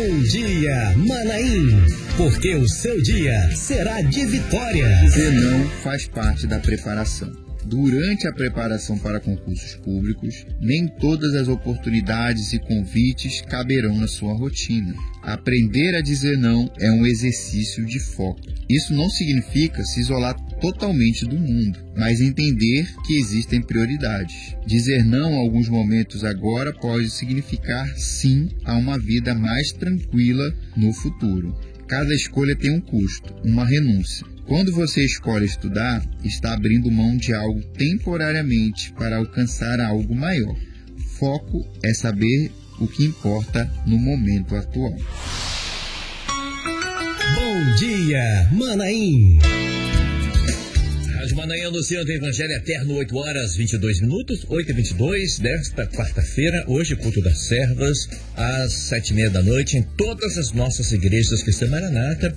Bom dia, Manaim, porque o seu dia será de vitória. Dizer não faz parte da preparação. Durante a preparação para concursos públicos, nem todas as oportunidades e convites caberão na sua rotina. Aprender a dizer não é um exercício de foco. Isso não significa se isolar totalmente do mundo, mas entender que existem prioridades. Dizer não a alguns momentos agora pode significar sim a uma vida mais tranquila no futuro. Cada escolha tem um custo, uma renúncia. Quando você escolhe estudar, está abrindo mão de algo temporariamente para alcançar algo maior. Foco é saber o que importa no momento atual. Bom dia, Manaim. Rádio Manaim anunciando o Evangelho Eterno, 8h22, 8h22 desta quarta-feira, hoje culto das servas, às 7h30 da noite, em todas as nossas igrejas cristãs Maranata.